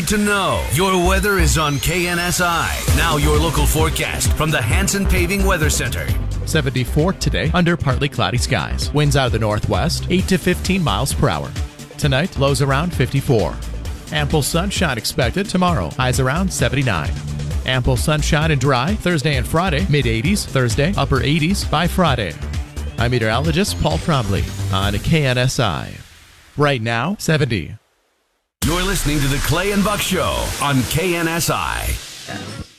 need to know. Your weather is on KNSI. Now your local forecast from the Hanson Paving Weather Center. 74 today under partly cloudy skies. Winds out of the northwest, 8 to 15 miles per hour. Tonight, lows around 54. Ample sunshine expected tomorrow, highs around 79. Ample sunshine and dry Thursday and Friday, mid-80s. Thursday, upper 80s by Friday. I'm meteorologist Paul Trombley on KNSI. Right now, 70. You're listening to the Clay and Buck Show on KNSI.